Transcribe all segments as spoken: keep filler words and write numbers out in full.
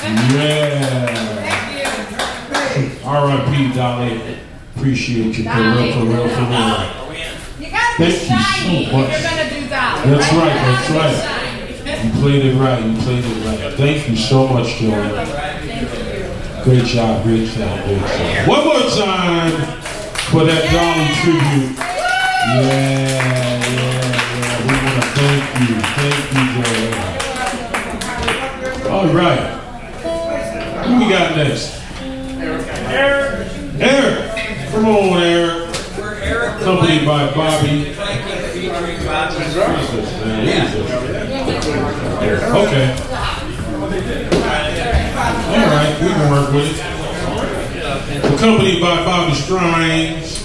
Yeah. R I P Dolly. Appreciate you for real, for real, for real. You gotta be shiny if you're gonna do Dolly. That's right, that's right. You played it right, you played it right. Thank you so much, Joanne. Great job, great job, great job. One more time for that Dolly tribute. Yeah, yeah, yeah. We want to thank you. Thank you, Joanne. All right. Who we got next? Eric. Eric. Come on, Eric. Accompanied by Bobby. Okay. All right, we can work with it. Accompanied by Bobby Strines.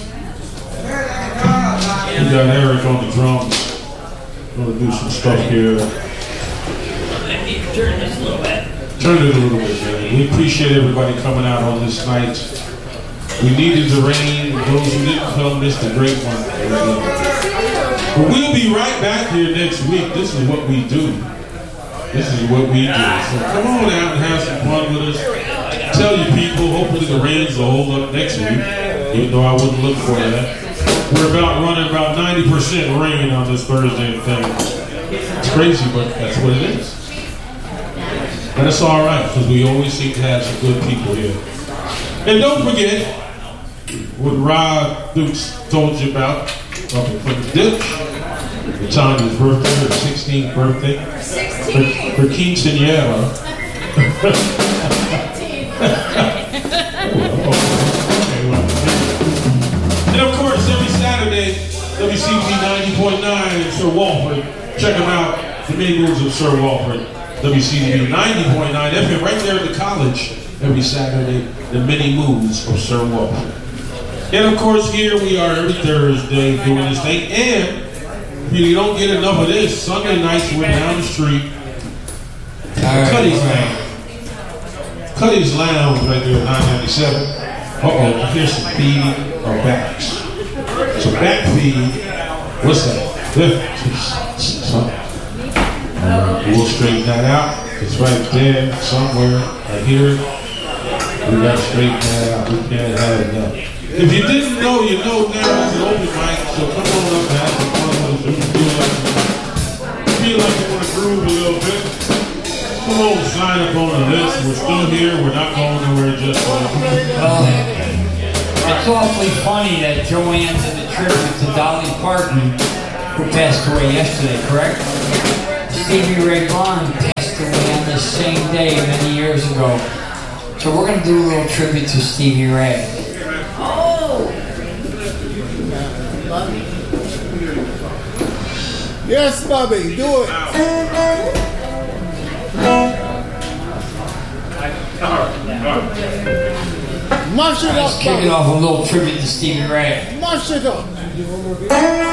We got Eric on the drums. We're gonna do some stuff here. Turn this a little bit. Turn it a little bit, man. We appreciate everybody coming out on this night. We needed the rain. Those who didn't come missed a great one. But we'll be right back here next week. This is what we do. This is what we do. So come on out and have some fun with us. Tell your people, hopefully the rains will hold up next week. Even though I wouldn't look for that. We're about running about ninety percent rain on this Thursday thing. It's crazy, but that's what it is. But it's all right, because we always seem to have some good people here. And don't forget what Rod Dukes told you about up in Clinton Ditch. The time of his birthday, her sixteenth birthday. sixteen. For, for quinceañera. And of course, every Saturday, W C P ninety point nine in Sir Walford. Check them out, the many moves of Sir Walford. W C P ninety point nine F M right there at the college every Saturday, the many moves of Sir Walford. And of course, here we are every Thursday doing this thing. And if you don't get enough of this, Sunday nights we're down the street. Right, Cuddy's Lounge. Cuddy's Lounge right there at nine ninety-seven. Uh-oh, here's some feeding of backs. So back feed, what's that? Uh, we'll straighten that out. It's right there somewhere. Right here. We got to straighten that out. We can't have it done. If you didn't know, you know now. It's an open mic, so come on up and have some fun with us. If you feel like, feel like you want to groove a little bit, come on, sign up on the list. We're still here. We're not going nowhere just yet. Well, it's awfully funny that Joanne did a tribute to Dolly Parton, who passed away yesterday, correct? Stevie Ray Vaughan passed away on the same day many years ago. So we're going to do a little tribute to Stevie Ray. Oh! Love you. Yes, Bobby, do it. Mash it up, Let's kick it off with a little tribute to Stevie Ray. Mash it up.